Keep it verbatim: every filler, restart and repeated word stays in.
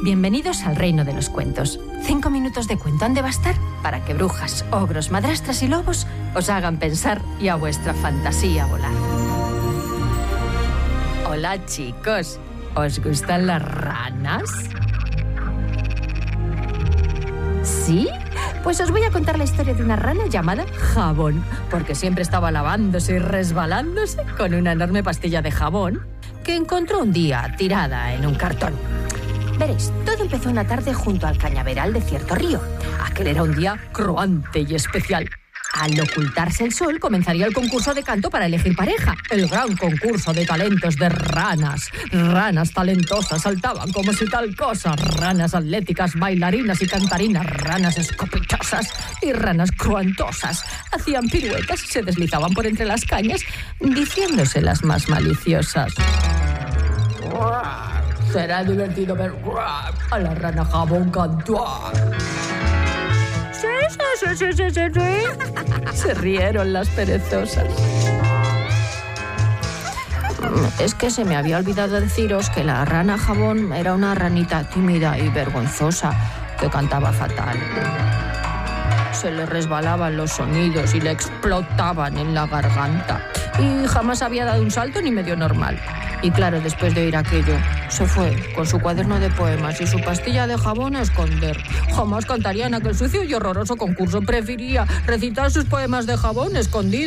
Bienvenidos al reino de los cuentos. Cinco minutos de cuento han de bastar para que brujas, ogros, madrastras y lobos os hagan pensar y a vuestra fantasía volar. Hola chicos, ¿os gustan las ranas? ¿Sí? Pues os voy a contar la historia de una rana llamada Jabón, porque siempre estaba lavándose y resbalándose con una enorme pastilla de jabón que encontró un día tirada en un cartón. Veréis, todo empezó una tarde junto al cañaveral de cierto río. Aquel era un día croante y especial. Al ocultarse el sol, comenzaría el concurso de canto para elegir pareja. El gran concurso de talentos de ranas. Ranas talentosas saltaban como si tal cosa. Ranas atléticas, bailarinas y cantarinas. Ranas escopetosas y ranas cruantosas. Hacían piruetas y se deslizaban por entre las cañas, diciéndose las más maliciosas. Será divertido ver a la rana Jabón cantar. Sí, sí, sí, sí, sí, sí. Se rieron las perezosas. Es que se me había olvidado deciros que la rana Jabón era una ranita tímida y vergonzosa que cantaba fatal. Se le resbalaban los sonidos y le explotaban en la garganta. Y jamás había dado un salto ni medio normal. Y claro, después de oír aquello, se fue con su cuaderno de poemas y su pastilla de jabón a esconder. Jamás cantaría en aquel sucio y horroroso concurso. Prefería recitar sus poemas de jabón escondido.